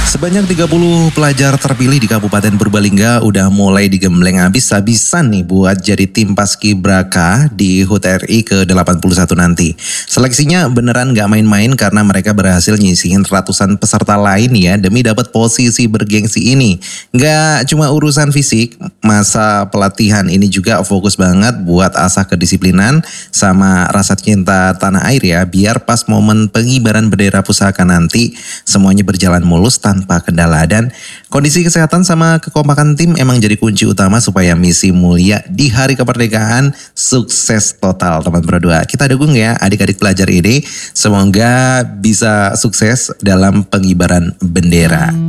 Sebanyak 30 pelajar terpilih di Kabupaten Purbalingga udah mulai digembleng habis-habisan nih buat jadi tim Paskibraka di HUT RI ke-81 nanti. Seleksinya beneran gak main-main karena mereka berhasil nyisihin ratusan peserta lain ya demi dapat posisi bergengsi ini. Gak cuma urusan fisik, masa pelatihan ini juga fokus banget buat asah kedisiplinan sama rasa cinta tanah air ya, biar pas momen pengibaran bendera pusaka nanti semuanya berjalan mulus tanpa kendala, dan kondisi kesehatan sama kekompakan tim emang jadi kunci utama supaya misi mulia di hari kemerdekaan sukses total. Teman berdua, kita dukung ya adik-adik pelajar ini, semoga bisa sukses dalam pengibaran bendera.